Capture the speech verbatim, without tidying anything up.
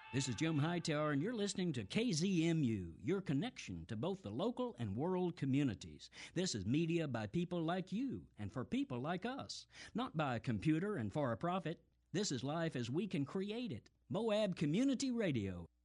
This is Jim Hightower, and you're listening to K Z M U, your connection to both the local and world communities. This is media by people like you and for people like us, not by a computer and for a profit. This is life as we can create it. Moab Community Radio.